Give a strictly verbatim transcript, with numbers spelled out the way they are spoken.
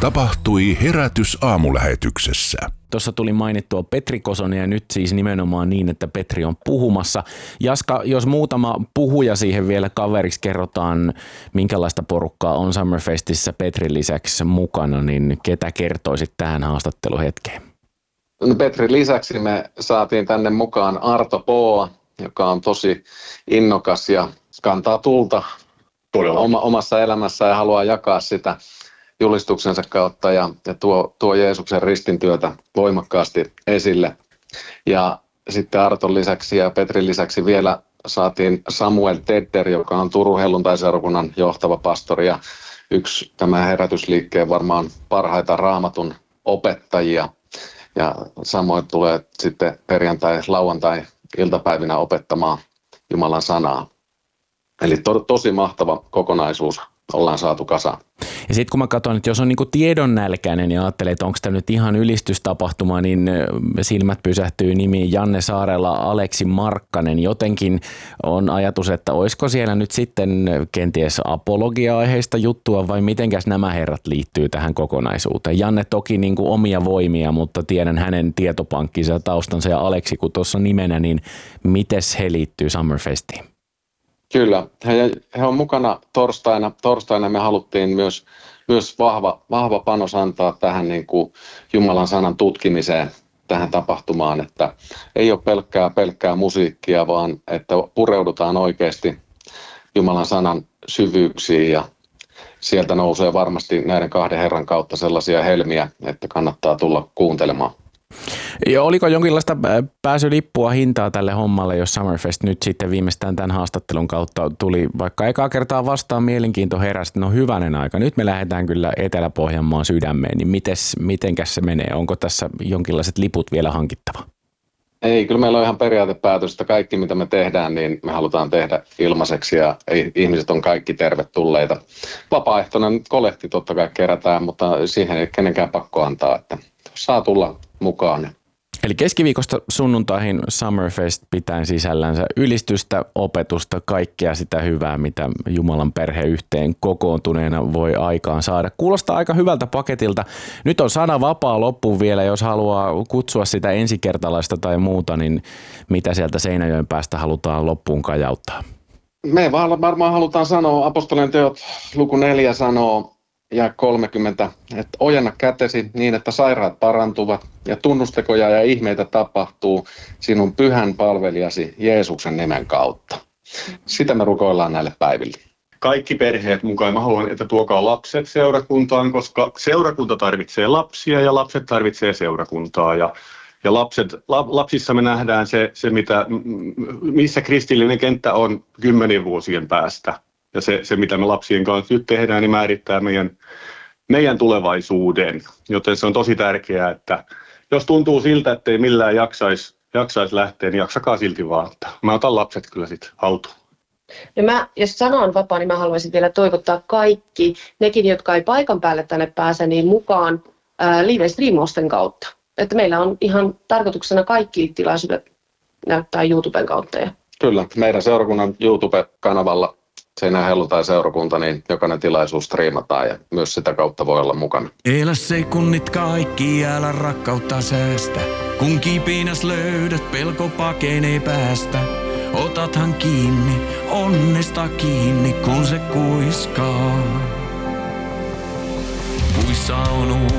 Tapahtui Herätys-aamulähetyksessä. Tuossa tuli mainittua Petri Kosonen ja nyt siis nimenomaan niin, että Petri on puhumassa. Jaska, jos muutama puhuja siihen vielä kaveriksi kerrotaan, minkälaista porukkaa on Summerfestissä Petrin lisäksi mukana, niin ketä kertoisit tähän haastatteluhetkeen? No Petrin lisäksi me saatiin tänne mukaan Arto Poa, joka on tosi innokas ja kantaa tulta oma, omassa elämässä ja haluaa jakaa sitä julistuksensa kautta ja, ja tuo, tuo Jeesuksen ristintyötä voimakkaasti esille. Ja sitten Arton lisäksi ja Petrin lisäksi vielä saatiin Samuel Tedder, joka on Turun helluntaiseurakunnan johtava pastori ja yksi tämän herätysliikkeen varmaan parhaita raamatun opettajia. Ja samoin tulee sitten perjantai, lauantai iltapäivinä opettamaan Jumalan sanaa. Eli to, tosi mahtava kokonaisuus ollaan saatu kasaan. Ja sitten kun mä katson, että jos on niinku tiedonnälkäinen ja ajattelee, että onko tämä nyt ihan ylistystapahtuma, niin silmät pysähtyy nimiin Janne Saarella, Aleksi Markkanen. Jotenkin on ajatus, että olisiko siellä nyt sitten kenties apologia-aiheista juttua vai mitenkäs nämä herrat liittyy tähän kokonaisuuteen. Janne toki niinku omia voimia, mutta tiedän hänen tietopankkinsa ja taustansa ja Aleksi kun tuossa nimenä, niin mites he liittyy Summerfestiin? Kyllä, he, he on mukana torstaina. Torstaina me haluttiin myös, myös vahva, vahva panos antaa tähän niin kuin Jumalan sanan tutkimiseen, tähän tapahtumaan, että ei ole pelkkää, pelkkää musiikkia, vaan että pureudutaan oikeasti Jumalan sanan syvyyksiin ja sieltä nousee varmasti näiden kahden herran kautta sellaisia helmiä, että kannattaa tulla kuuntelemaan. Ja oliko jonkinlaista pääsylippua hintaa tälle hommalle, jos Summerfest nyt sitten viimeistään tämän haastattelun kautta tuli vaikka ekaa kertaa vastaan mielenkiinto heräsi, no hyvänen aika, nyt me lähdetään kyllä Etelä-Pohjanmaan sydämeen, niin mites, mitenkäs se menee? Onko tässä jonkinlaiset liput vielä hankittava? Ei, kyllä meillä on ihan periaatepäätös, että kaikki mitä me tehdään, niin me halutaan tehdä ilmaiseksi ja ihmiset on kaikki tervetulleita. Vapaaehtoinen kolehti totta kai kerätään, mutta siihen ei kenenkään pakko antaa, että saa tulla mukaan. Eli keskiviikosta sunnuntaihin Summerfest pitäen sisällänsä ylistystä, opetusta, kaikkea sitä hyvää, mitä Jumalan perhe yhteen kokoontuneena voi aikaan saada. Kuulostaa aika hyvältä paketilta. Nyt on sana vapaa loppuun vielä, jos haluaa kutsua sitä ensikertalaista tai muuta, niin mitä sieltä Seinäjoen päästä halutaan loppuun kajauttaa? Me varmaan halutaan sanoa, apostolien teot luku neljä sanoo, ja kolmekymmentä, että ojenna kätesi niin, että sairaat parantuvat ja tunnustekoja ja ihmeitä tapahtuu sinun pyhän palvelijasi Jeesuksen nimen kautta. Sitä me rukoillaan näille päiville. Kaikki perheet mukaan. Mä haluan, että tuokaa lapset seurakuntaan, koska seurakunta tarvitsee lapsia ja lapset tarvitsee seurakuntaa. Ja, ja lapset, la, lapsissa me nähdään se, se mitä, missä kristillinen kenttä on kymmenien vuosien päästä. Ja se, se, mitä me lapsien kanssa nyt tehdään, niin määrittää meidän, meidän tulevaisuuden. Joten se on tosi tärkeää, että jos tuntuu siltä, että ei millään jaksaisi jaksais lähteä, niin jaksakaa silti vaan. Mä otan lapset kyllä sitten haltuun. No mä, jos sana on vapaa, niin mä haluaisin vielä toivottaa kaikki, nekin, jotka ei paikan päälle tänne pääse, niin mukaan ää, live-streamausten kautta. Että meillä on ihan tarkoituksena kaikki tilaisuudet näyttää YouTuben kautta. Kyllä, meidän seurakunnan YouTube-kanavalla Seinäjoen helluntai-seurakunta, niin jokainen tilaisuus striimataan ja myös sitä kautta voi olla mukana. Elä sekunnit kaikki, älä rakkautta säästä. Kun kipinas löydät, pelko pakenee päästä. Otathan kiinni, onnesta kiinni, kun se kuiskaa. Puissa on